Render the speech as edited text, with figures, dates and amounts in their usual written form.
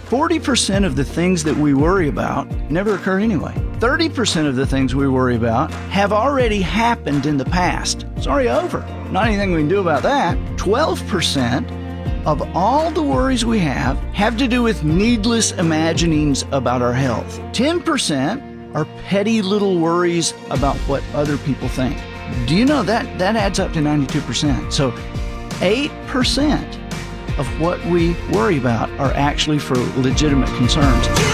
40% of the things that we worry about never occur anyway. 30% of the things we worry about have already happened in the past. It's already over. Not anything we can do about that. 12% of all the worries we have to do with needless imaginings about our health. 10% are petty little worries about what other people think. Do you know that adds up to 92%? So 8% of what we worry about are actually for legitimate concerns.